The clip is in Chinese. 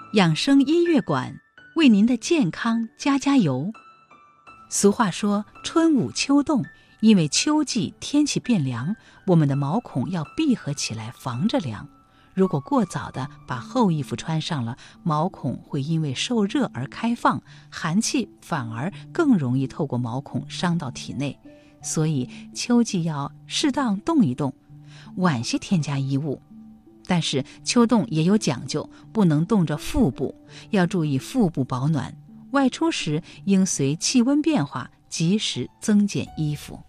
养生音乐馆为您的健康加油。俗话说春捂秋冻，因为秋季天气变凉，我们的毛孔要闭合起来防着凉。如果过早的把厚衣服穿上了，毛孔会因为受热而开放，寒气反而更容易透过毛孔伤到体内。所以秋季要适当动一动，晚些添加衣物。但是秋冻也有讲究，不能冻着腹部，要注意腹部保暖。外出时应随气温变化及时增减衣服。